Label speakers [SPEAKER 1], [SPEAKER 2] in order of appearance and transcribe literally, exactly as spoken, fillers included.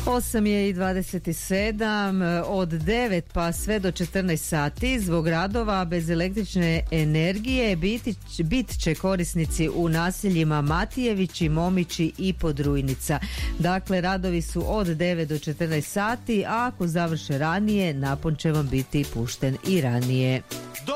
[SPEAKER 1] osam je i dvadeset sedam, od devet pa sve do četrnaest sati zbog radova bez električne energije biti, bit će korisnici u naseljima Matijevići, Momići i Podrujnica. Dakle, radovi su od devet do četrnaest sati, a ako završe ranije, napon će vam biti pušten i ranije.